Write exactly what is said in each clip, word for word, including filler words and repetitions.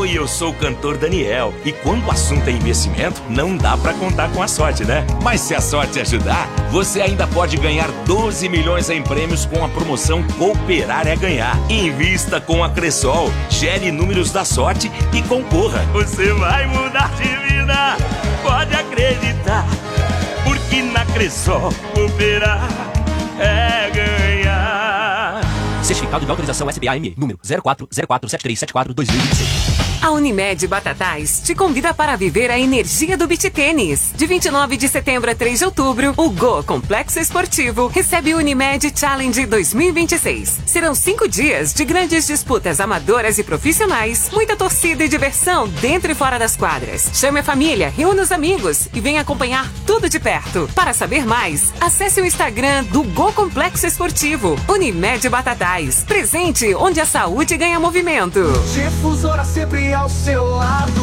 Oi, eu sou o cantor Daniel. E quando o assunto é investimento, não dá pra contar com a sorte, né? Mas se a sorte ajudar, você ainda pode ganhar doze milhões em prêmios com a promoção Cooperar é Ganhar. Invista com a Cressol, gere números da sorte e concorra. Você vai mudar de vida, pode acreditar. Porque na Cressol, cooperar é ganhar. Certificado de autorização S B A M, número zero quatro zero quatro sete três sete quatro dois mil e vinte e seis. A Unimed Batatais te convida para viver a energia do beach tênis. De vinte e nove de setembro a três de outubro, o Go Complexo Esportivo recebe o Unimed Challenge dois mil e vinte e seis. Serão cinco dias de grandes disputas amadoras e profissionais, muita torcida e diversão dentro e fora das quadras. Chame a família, reúna os amigos e venha acompanhar tudo de perto. Para saber mais, acesse o Instagram do Go Complexo Esportivo. Unimed Batatais, presente onde a saúde ganha movimento. Difusora sempre ao seu lado.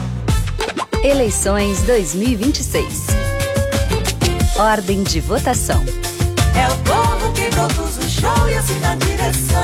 Eleições dois mil e vinte e seis. Ordem de votação. É o povo que produz o show e assim dá direção.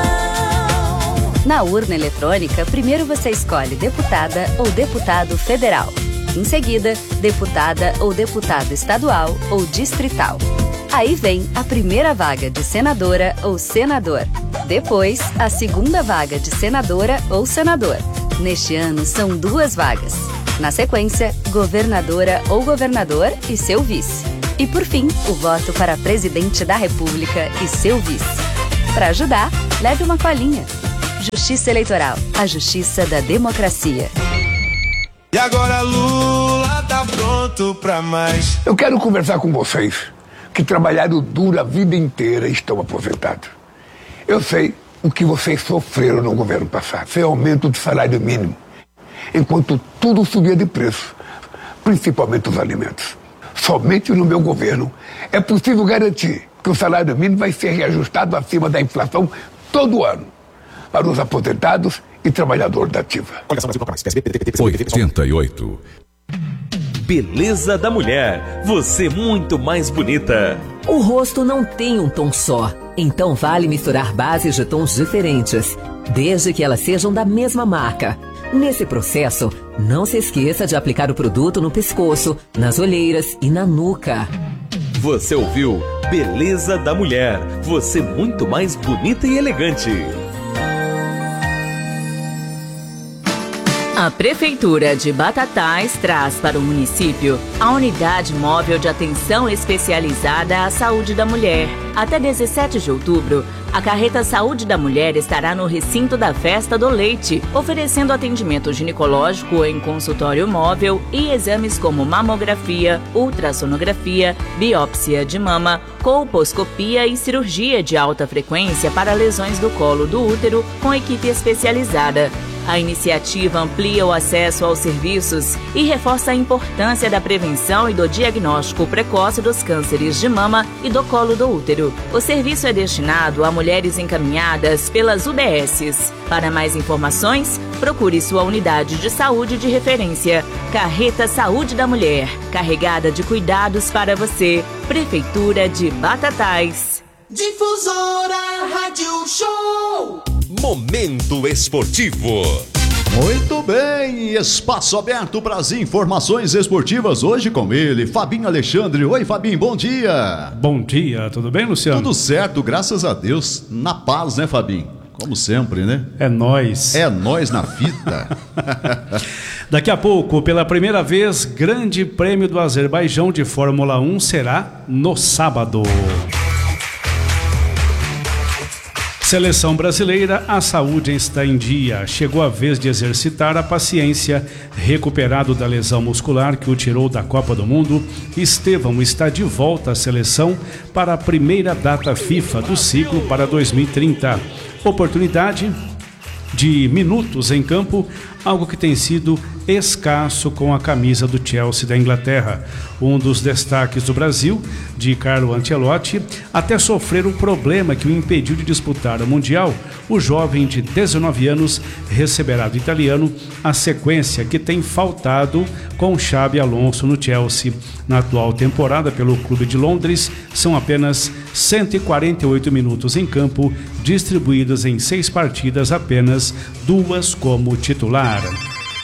Na urna eletrônica, primeiro você escolhe deputada ou deputado federal. Em seguida, deputada ou deputado estadual ou distrital. Aí vem a primeira vaga de senadora ou senador. Depois, a segunda vaga de senadora ou senador. Neste ano, são duas vagas. Na sequência, governadora ou governador e seu vice. E, por fim, o voto para presidente da República e seu vice. Para ajudar, leve uma colinha. Justiça Eleitoral, a justiça da democracia. E agora Lula tá pronto pra mais. Eu quero conversar com vocês que trabalharam duro a vida inteira e estão aposentados. Eu sei o que vocês sofreram no governo passado. Foi aumento do salário mínimo, enquanto tudo subia de preço, principalmente os alimentos. Somente no meu governo é possível garantir que o salário mínimo vai ser reajustado acima da inflação todo ano para os aposentados e trabalhadores da ativa. oitenta e oito. Beleza da mulher, você muito mais bonita. O rosto não tem um tom só, então vale misturar bases de tons diferentes, desde que elas sejam da mesma marca. Nesse processo, não se esqueça de aplicar o produto no pescoço, nas olheiras e na nuca. Você ouviu Beleza da Mulher, você muito mais bonita e elegante. A Prefeitura de Batatais traz para o município a Unidade Móvel de Atenção Especializada à Saúde da Mulher. Até dezessete de outubro, a Carreta Saúde da Mulher estará no recinto da Festa do Leite, oferecendo atendimento ginecológico em consultório móvel e exames como mamografia, ultrassonografia, biópsia de mama, colposcopia e cirurgia de alta frequência para lesões do colo do útero com equipe especializada. A iniciativa amplia o acesso aos serviços e reforça a importância da prevenção e do diagnóstico precoce dos cânceres de mama e do colo do útero. O serviço é destinado a mulheres encaminhadas pelas U B Ss. Para mais informações, procure sua unidade de saúde de referência. Carreta Saúde da Mulher, carregada de cuidados para você. Prefeitura de Batatais. Difusora Rádio Show. Momento Esportivo. Muito bem, espaço aberto para as informações esportivas hoje com ele, Fabinho Alexandre. Oi, Fabinho, bom dia. Bom dia, tudo bem, Luciano? Tudo certo, graças a Deus, na paz, né, Fabinho? Como sempre, né? É nóis. É nóis na fita. Daqui a pouco, pela primeira vez, Grande Prêmio do Azerbaijão de Fórmula um será no sábado. Seleção brasileira, a saúde está em dia. Chegou a vez de exercitar a paciência. Recuperado da lesão muscular que o tirou da Copa do Mundo, Estevão está de volta à seleção para a primeira data FIFA do ciclo para dois mil e trinta. Oportunidade de minutos em campo, algo que tem sido escasso com a camisa do Chelsea da Inglaterra. Um dos destaques do Brasil, de Carlo Ancelotti, até sofrer um problema que o impediu de disputar o Mundial. O jovem de dezenove anos receberá do italiano a sequência que tem faltado com Xabi Alonso no Chelsea. Na atual temporada pelo Clube de Londres, são apenas cento e quarenta e oito minutos em campo, distribuídos em seis partidas, apenas duas como titular.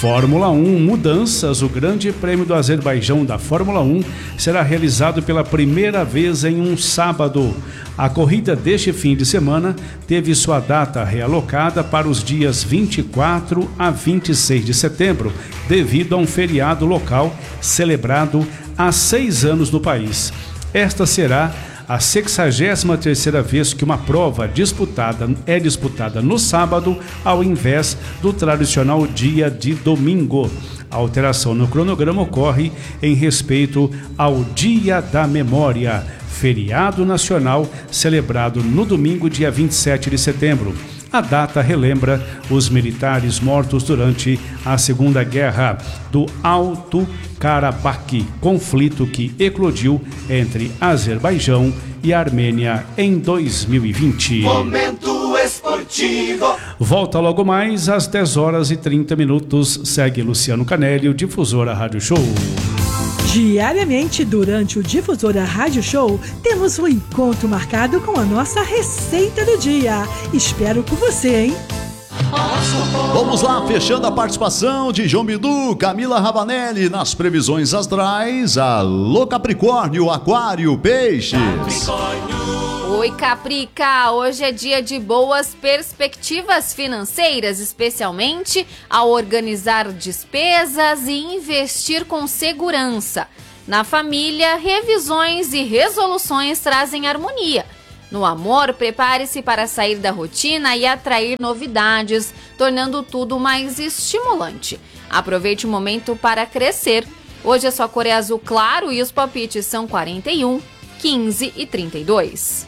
Fórmula um, mudanças. O Grande Prêmio do Azerbaijão da Fórmula um será realizado pela primeira vez em um sábado. A corrida deste fim de semana teve sua data realocada para os dias vinte e quatro a vinte e seis de setembro, devido a um feriado local celebrado há seis anos no país. Esta será a sexagésima terceira vez que uma prova disputada é disputada no sábado, ao invés do tradicional dia de domingo. A alteração no cronograma ocorre em respeito ao Dia da Memória, feriado nacional celebrado no domingo, dia vinte e sete de setembro. A data relembra os militares mortos durante a Segunda Guerra do Alto Karabakh, conflito que eclodiu entre Azerbaijão e Armênia em dois mil e vinte. Momento Esportivo. Volta logo mais às dez horas e trinta minutos. Segue Luciano Canelli, o Difusora Rádio Show. Diariamente, durante o Difusora Rádio Show, temos um encontro marcado com a nossa receita do dia. Espero por você, hein? Vamos lá, fechando a participação de João Bidu, Camila Ravanelli nas previsões astrais. Alô Capricórnio, Aquário, Peixes. Oi Caprica, hoje é dia de boas perspectivas financeiras, especialmente ao organizar despesas e investir com segurança. Na família, revisões e resoluções trazem harmonia. No amor, prepare-se para sair da rotina e atrair novidades, tornando tudo mais estimulante. Aproveite o momento para crescer. Hoje a sua cor é azul claro e os palpites são quarenta e um, quinze e trinta e dois.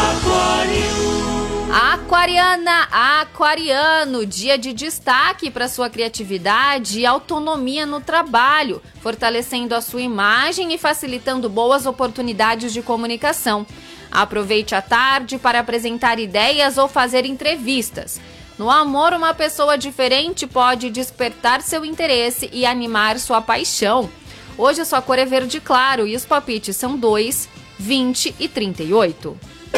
Aquariana, aquariano, dia de destaque para sua criatividade e autonomia no trabalho, fortalecendo a sua imagem e facilitando boas oportunidades de comunicação. Aproveite a tarde para apresentar ideias ou fazer entrevistas. No amor, uma pessoa diferente pode despertar seu interesse e animar sua paixão. Hoje a sua cor é verde claro e os palpites são dois, vinte e trinta e oito.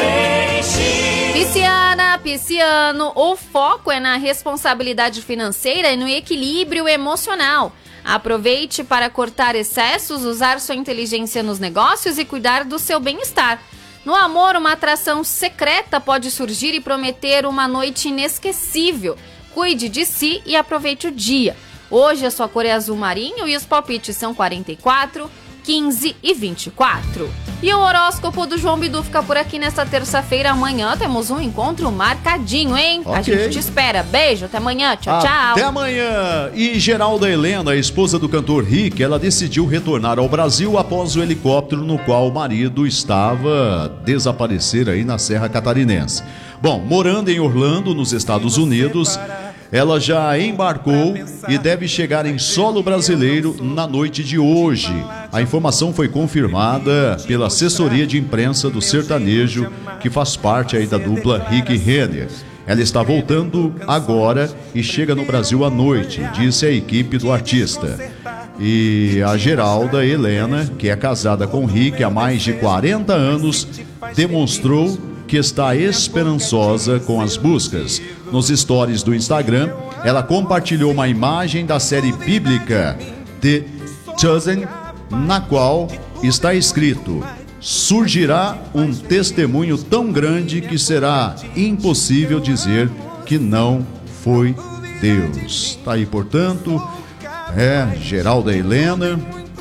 Pisciana, pisciano, o foco é na responsabilidade financeira e no equilíbrio emocional. Aproveite para cortar excessos, usar sua inteligência nos negócios e cuidar do seu bem-estar. No amor, uma atração secreta pode surgir e prometer uma noite inesquecível. Cuide de si e aproveite o dia. Hoje a sua cor é azul marinho e os palpites são quarenta e quatro, quinze e vinte e quatro. E o horóscopo do João Bidu fica por aqui nesta terça-feira. Amanhã temos um encontro marcadinho, hein? Okay. A gente te espera. Beijo, até amanhã. Tchau, tchau. Até amanhã. E Geralda Helena, a esposa do cantor Rick, ela decidiu retornar ao Brasil após o helicóptero no qual o marido estava desaparecer aí na Serra Catarinense. Bom, morando em Orlando, nos Estados Unidos, ela já embarcou e deve chegar em solo brasileiro na noite de hoje. A informação foi confirmada pela assessoria de imprensa do sertanejo, que faz parte aí da dupla Rick e Renner. Ela está voltando agora e chega no Brasil à noite, disse a equipe do artista. E a Geralda Helena, que é casada com Rick há mais de quarenta anos, demonstrou que está esperançosa com as buscas. Nos stories do Instagram, ela compartilhou uma imagem da série bíblica The Chosen, na qual está escrito: surgirá um testemunho tão grande que será impossível dizer que não foi Deus. Tá aí, portanto, é Geralda Helena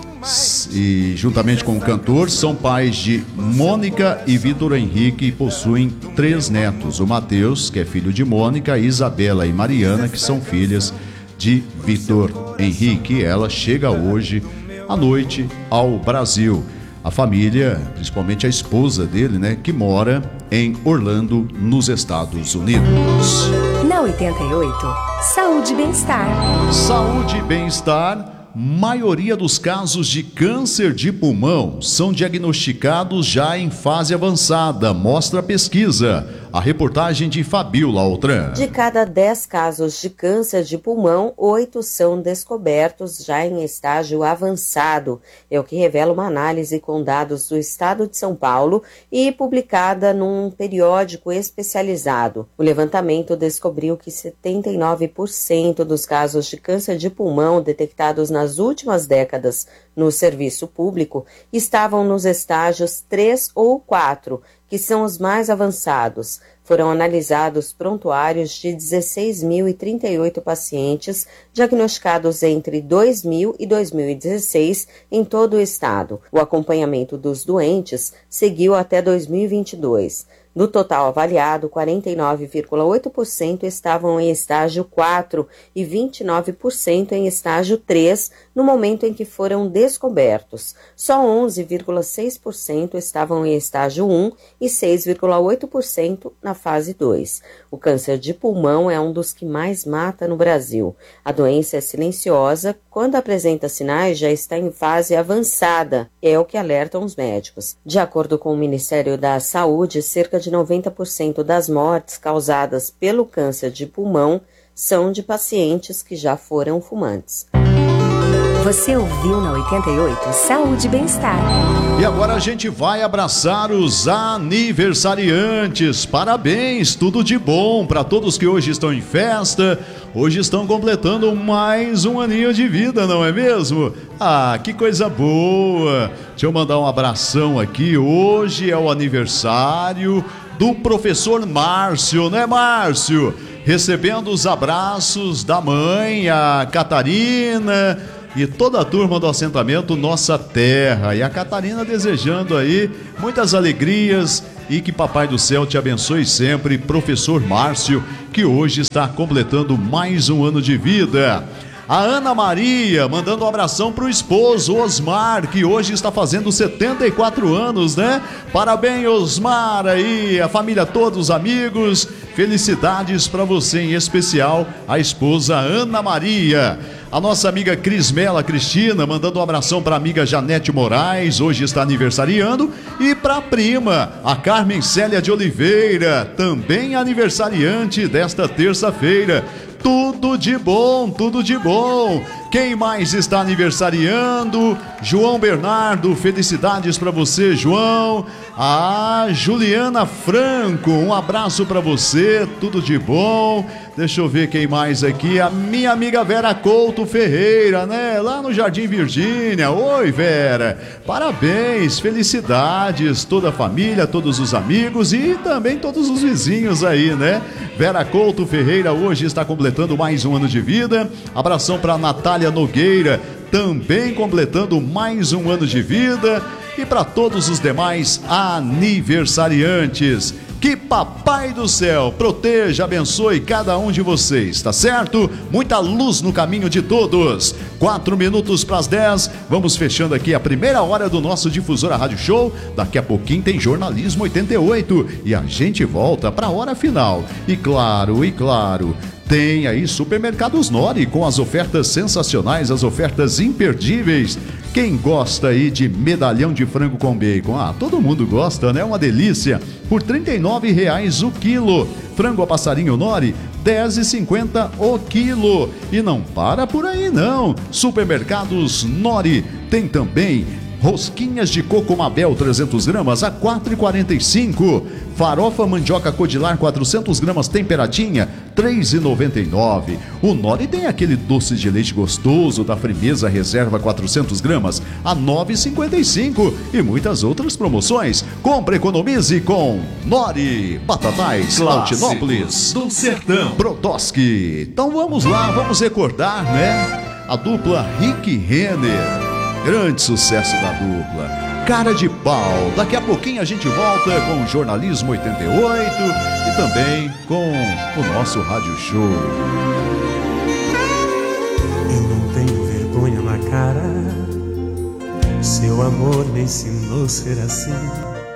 e juntamente com o cantor são pais de Mônica e Vitor Henrique e possuem três netos: o Matheus, que é filho de Mônica, Isabela e Mariana, que são filhas de Vitor Henrique. Ela chega hoje à noite ao Brasil. A família, principalmente a esposa dele, né, que mora em Orlando, nos Estados Unidos. Na oitenta e oito, saúde e bem-estar. Saúde e bem-estar. maioria dos casos de câncer de pulmão são diagnosticados já em fase avançada, mostra a pesquisa. A reportagem de Fabiola Altran. De cada dez casos de câncer de pulmão, oito são descobertos já em estágio avançado. É o que revela uma análise com dados do Estado de São Paulo e publicada num periódico especializado. O levantamento descobriu que setenta e nove por cento dos casos de câncer de pulmão detectados nas últimas décadas no serviço público estavam nos estágios três ou quatro, que são os mais avançados. Foram analisados prontuários de dezesseis mil e trinta e oito pacientes diagnosticados entre dois mil e dois mil e dezesseis em todo o estado. O acompanhamento dos doentes seguiu até dois mil e vinte e dois. Do total avaliado, quarenta e nove vírgula oito por cento estavam em estágio quatro e vinte e nove por cento em estágio três no momento em que foram descobertos. Só onze vírgula seis por cento estavam em estágio um e seis vírgula oito por cento na fase dois. O câncer de pulmão é um dos que mais mata no Brasil. A doença é silenciosa, quando apresenta sinais já está em fase avançada, é o que alertam os médicos. De acordo com o Ministério da Saúde, cerca de noventa por cento das mortes causadas pelo câncer de pulmão são de pacientes que já foram fumantes. Você ouviu na oitenta e oito Saúde e Bem-Estar. E agora a gente vai abraçar os aniversariantes. Parabéns, tudo de bom para todos que hoje estão em festa. Hoje estão completando mais um aninho de vida, não é mesmo? Ah, que coisa boa. Deixa eu mandar um abração aqui. Hoje é o aniversário do professor Márcio, né, Márcio? Recebendo os abraços da mãe, a Catarina, e toda a turma do assentamento Nossa Terra. E a Catarina desejando aí muitas alegrias e que Papai do Céu te abençoe sempre, professor Márcio, que hoje está completando mais um ano de vida. A Ana Maria mandando um abração pro esposo Osmar, que hoje está fazendo setenta e quatro anos, né? Parabéns, Osmar, aí, a família toda, os amigos. Felicidades para você, em especial a esposa Ana Maria. A nossa amiga Crismela Cristina mandando um abração para a amiga Janete Moraes, hoje está aniversariando, e para a prima, a Carmen Célia de Oliveira, também aniversariante desta terça-feira. Tudo de bom, tudo de bom. Quem mais está aniversariando? João Bernardo, felicidades para você, João. A Juliana Franco, um abraço para você, tudo de bom. Deixa eu ver quem mais aqui. A minha amiga Vera Couto Ferreira, né? Lá no Jardim Virgínia. Oi, Vera. Parabéns, felicidades. Toda a família, todos os amigos e também todos os vizinhos aí, né? Vera Couto Ferreira hoje está completando mais um ano de vida. Abração para Natália Nogueira, também completando mais um ano de vida. E para todos os demais aniversariantes, que Papai do Céu proteja, abençoe cada um de vocês, tá certo? Muita luz no caminho de todos. Quatro minutos para as dez, vamos fechando aqui a primeira hora do nosso Difusora Rádio Show. Daqui a pouquinho tem Jornalismo oitenta e oito e a gente volta para a hora final. E claro, e claro, tem aí Supermercados Nori com as ofertas sensacionais, as ofertas imperdíveis. Quem gosta aí de medalhão de frango com bacon? Ah, todo mundo gosta, né? Uma delícia. Por trinta e nove reais o quilo. Frango a passarinho Nori, dez reais e cinquenta centavos o quilo. E não para por aí não. Supermercados Nori tem também rosquinhas de coco Mabel trezentas gramas a quatro reais e quarenta e cinco centavos. Farofa mandioca codilar quatrocentas gramas temperadinha, três reais e noventa e nove centavos. O Nori tem aquele doce de leite gostoso da Frimeza Reserva quatrocentas gramas a nove reais e cinquenta e cinco centavos. E muitas outras promoções. Compre, economize com Nori. Batatais, Altinópolis do Sertão, Brodowski. Então vamos lá, vamos recordar, né? A dupla Rick e Renner. Grande sucesso da dupla. Cara de Pau. Daqui a pouquinho a gente volta com o Jornalismo oitenta e oito e também com o nosso Rádio Show. Eu não tenho vergonha na cara, seu amor me ensinou a ser assim.